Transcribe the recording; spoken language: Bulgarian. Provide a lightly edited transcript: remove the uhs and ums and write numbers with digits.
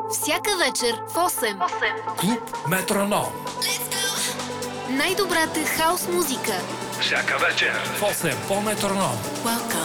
Всяка вечер в 8. Клуб Метроном. Най-добрата хаус музика. Всяка вечер в 8 по Метроном. Welcome.